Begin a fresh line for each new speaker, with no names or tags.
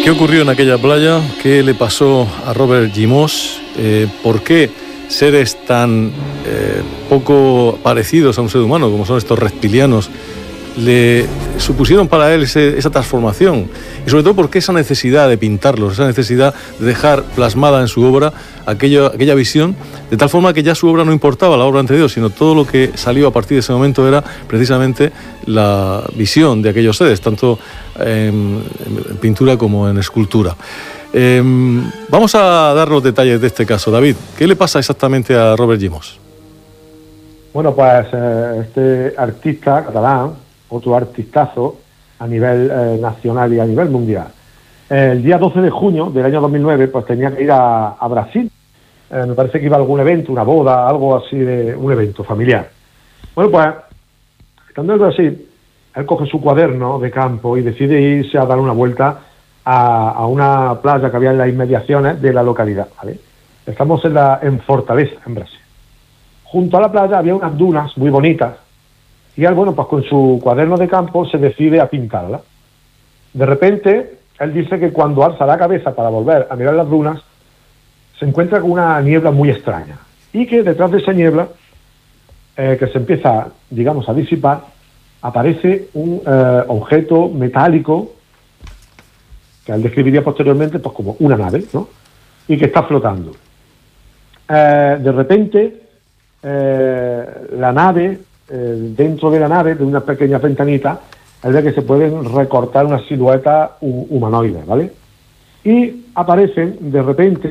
¿Qué ocurrió en aquella playa? ¿Qué le pasó a Robert Gimos? ¿Por qué seres tan poco parecidos a un ser humano, como son estos reptilianos, le supusieron para él esa transformación? Y sobre todo, ¿por qué esa necesidad de pintarlos, esa necesidad de dejar plasmada en su obra aquella visión, de tal forma que ya su obra no importaba la obra anterior, sino todo lo que salió a partir de ese momento era precisamente la visión de aquellos seres, tanto en pintura como en escultura? Vamos a dar los detalles de este caso. David, ¿qué le pasa exactamente a Robert Gimos?
Bueno, pues este artista catalán, otro artistazo a nivel nacional y a nivel mundial, el día 12 de junio del año 2009, pues tenía que ir a Brasil. Me parece que iba a algún evento, una boda, algo así, de un evento familiar. Bueno, pues, estando en Brasil, él coge su cuaderno de campo y decide irse a dar una vuelta a una playa que había en las inmediaciones de la localidad, ¿vale? Estamos en Fortaleza, en Brasil. Junto a la playa había unas dunas muy bonitas y él, bueno, pues con su cuaderno de campo se decide a pintarla. De repente, él dice que cuando alza la cabeza para volver a mirar las dunas, se encuentra con una niebla muy extraña y que detrás de esa niebla, que se empieza, digamos, a disipar, aparece un objeto metálico que él describiría posteriormente pues como una nave, ¿no? Y que está flotando. De repente, la nave, dentro de la nave, de unas pequeñas ventanitas, él ve que se pueden recortar unas siluetas humanoides, ¿vale? Y aparecen de repente